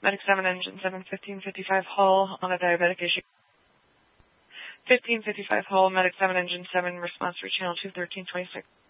Medic 7, Engine 7, 1555 hull on a diabetic issue. 1555 hull, Medic 7, Engine 7, response for channel 21326.